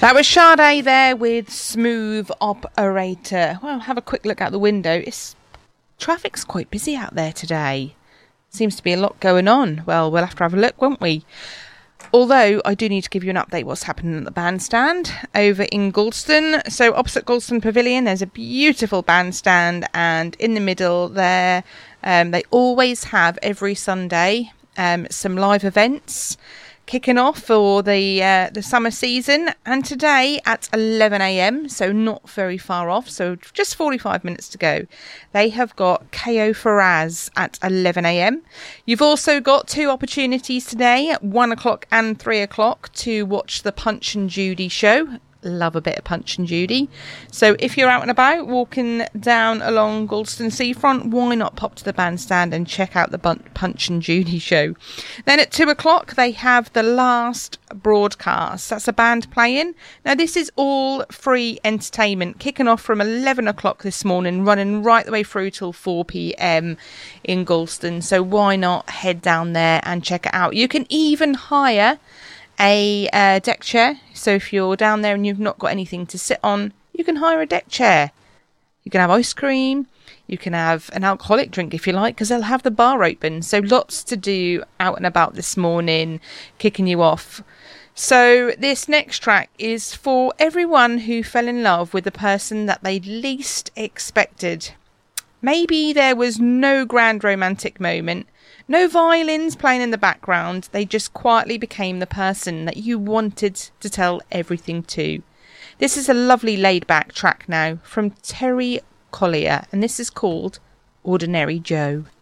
That was Sade there with Smooth Operator. Well, have a quick look out the window. Traffic's quite busy out there today. Seems to be a lot going on. Well, we'll have to have a look, won't we? Although, I do need to give you an update what's happening at the bandstand over in Galston. So, opposite Galston Pavilion, there's a beautiful bandstand, and in the middle there, they always have, every Sunday, some live events kicking off for the summer season, and today at 11 a.m, so not very far off, so just 45 minutes to go, they have got KO Faraz at 11 a.m. You've also got two opportunities today at 1 o'clock and 3 o'clock to watch the Punch and Judy show. Love a bit of Punch and Judy. So if you're out and about walking down along Galston Seafront, why not pop to the bandstand and check out the Punch and Judy show. Then at 2 o'clock they have the last broadcast. That's a band playing. Now this is all free entertainment, kicking off from 11 o'clock this morning, running right the way through till 4 p.m. in Galston. So why not head down there and check it out. You can even hire a deck chair. So if you're down there and you've not got anything to sit on, you can hire a deck chair. You can have ice cream. You can have an alcoholic drink if you like, because they'll have the bar open. So lots to do out and about this morning, kicking you off. So this next track is for everyone who fell in love with the person that they least expected. Maybe there was no grand romantic moment, no violins playing in the background. They just quietly became the person that you wanted to tell everything to. This is a lovely laid-back track now from Terry Collier, and this is called Ordinary Joe.